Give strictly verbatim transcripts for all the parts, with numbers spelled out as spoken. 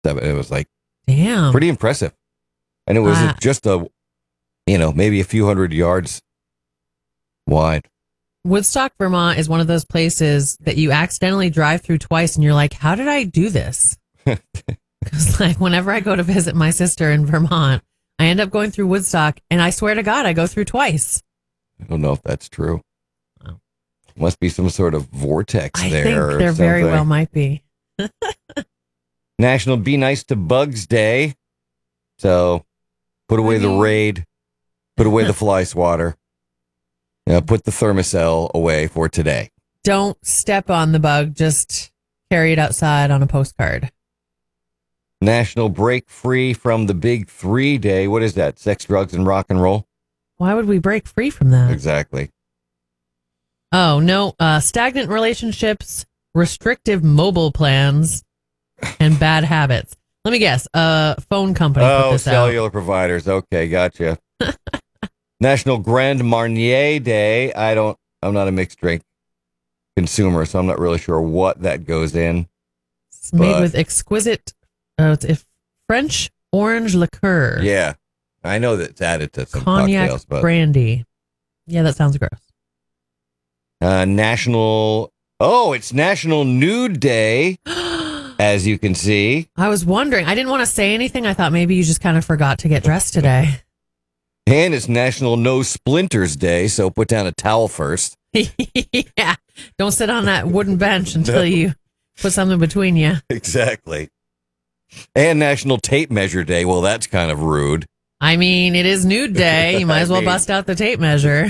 It was like damn, pretty impressive. And it was Uh, just a, you know, maybe a few hundred yards wide. Woodstock, Vermont is one of those places that you accidentally drive through twice and you're like, how did I do this? Because like whenever I go to visit my sister in Vermont, I end up going through Woodstock and I swear to God, I go through twice. I don't know if that's true. Oh. Must be some sort of vortex I there. think or there very something. well might be. National Be Nice to Bugs Day. So put away the raid, put away the fly swatter. You know, put the Thermacell away for today. Don't step on the bug, just carry it outside on a postcard. National Break Free from the Big Three Day. What is that? Sex, drugs, and rock and roll? Why would we break free from that? Exactly. Oh, no. Uh, stagnant relationships, restrictive mobile plans, and bad habits. Let me guess. A phone company put Oh, this out. cellular providers. Okay, gotcha. National Grand Marnier Day. I don't, I'm not a mixed drink consumer, so I'm not really sure what that goes in. It's made but- with exquisite uh, it's if French orange liqueur. Yeah. I know that it's added to some Cognac cocktails, but brandy. Yeah, that sounds gross. uh, National, oh, it's National Nude Day, as you can see. I was wondering. I didn't want to say anything. I thought maybe you just kind of forgot to get dressed today. And it's National No Splinters Day, so put down a towel first. Yeah. Don't sit on that wooden bench until No. you put something between you. Exactly. And National Tape Measure Day. Well, that's kind of rude. I mean, it is nude day. You might as well I mean- bust out the tape measure.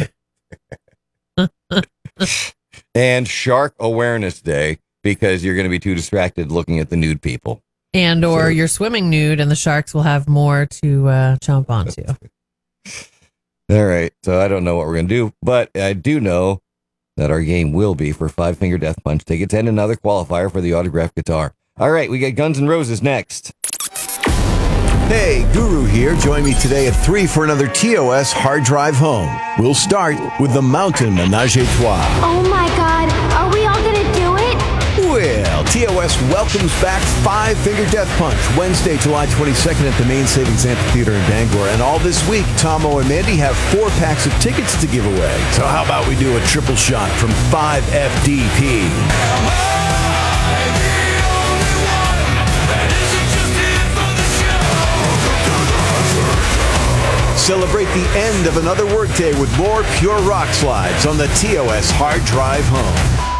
And Shark Awareness Day, because you're going to be too distracted looking at the nude people. And or So- you're swimming nude and the sharks will have more to uh, chomp onto. All right. So I don't know what we're going to do, but I do know that our game will be for Five Finger Death Punch tickets and another qualifier for the autographed guitar. All right. We got Guns N' Roses next. Hey, Guru here. Join me today at three for another T O S Hard Drive Home. We'll start with the Mountain Menage a Trois. Oh my God, are we all gonna do it? Well, T O S welcomes back Five Finger Death Punch Wednesday, July twenty-second at the Main Savings Amphitheater in Bangor. And all this week, Tomo and Mandy have four packs of tickets to give away. So how about we do a triple shot from five F D P? Celebrate the end of another workday with more pure rock slides on the T O S Hard Drive Home.